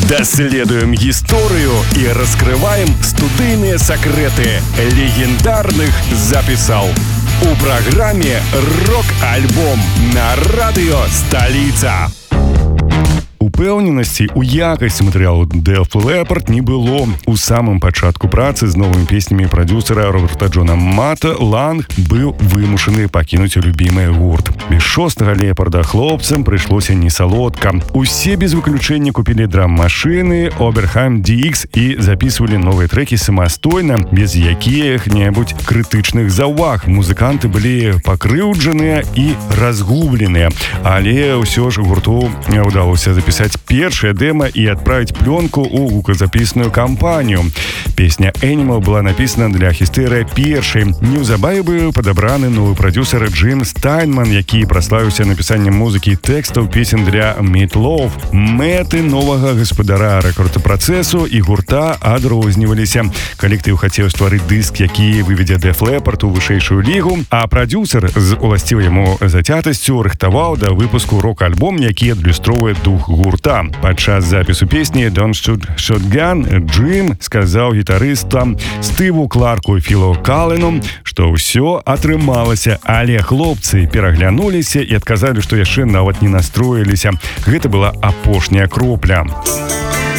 Даследуем гісторыю і раскрываем студыйныя сакрэты легендарных запісаў. У праграме «Рок-альбом» на радыё «Сталіца». Упэўненасці ў якасці матэрыялу Def Leppard не было. У самым пачатку працы з новымі песнямі прадюсера Роберта Джона Мата Ланг быў вымушаны пакінуць любімы гурт. Без шостага Лепарда хлопцам прыйшлося не салодка. Усе без выключэння купілі драм-машыны Oberheim DX і запісвалі новыя трэкі самастойна, без якіх-небудзь крытычных заўваг. Музыканты былі пакрыўджаныя і разгубленыя, але ўсё ж гурту ўдалося запісаць першае дэма і адправіць плёнку ў гуказапісную кампанію. Песня Animal была напісана для Хістэрыя першай. Неўзабаве быў падабраны новы прадюсер Джим Стайнман, які праславіўся напісаннем музыкі і тэкстаў песен для Meat Loaf. Мэты новага гаспадара рэкордпрацэсу і гурта адрозніваліся. Калектыў хацеў стварыць дыск, які выведзе Def Leppard у вышэйшую лігу, а прадюсер з уласцівай яму зацятасцю рыхтаваў да выпуску рок-альбом, які адлюстроўвае дух гурта. Падчас запісу песні Don't Shoot Shotgun Джим сказаў гітарыстам Стыву Кларку і Філу Калену, што ўсё атрымалася, але хлопцы пераглянуліся і адказалі, што яшчэ нават не настроіліся. Гэта была апошняя кропля.